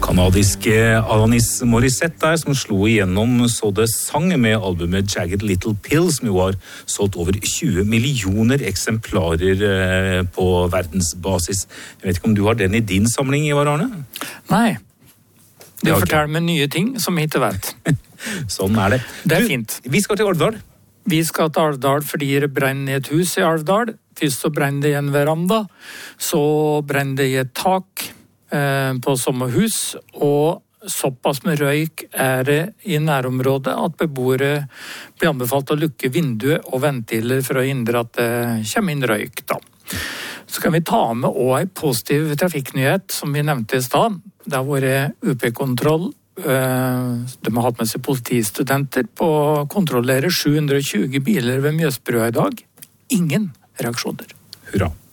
Kanadiske Alanis Morissette der, som slo igjennom så det sang med albumet Jagged Little Pill, som jo har solgt over 20 millioner eksemplarer på verdensbasis. Jeg vet ikke om du har den i din samling, Ivar Arne? Nei. Det forteller meg nye ting som jeg ikke vet. Sånn er det. Det er fint. Vi skal til Alvdal. Vi skal til Alvdal fordi det brenner i et hus i Alvdal. Først så brenner det i en veranda, så brenner det i et tak på sommerhus, og såpass med røyk er det i nærområdet at beboere blir anbefalt å lukke vinduet og ventiler for å hindre at det kommer inn røyk. Da. Så kan vi ta med også en positiv trafikknyhet som vi nevnte i sted. Det har vært UP-kontroll. De har hatt med seg politistudenter på å kontrollere 720 biler ved Mjøsbrua i dag. Ingen reaksjoner. Hurra.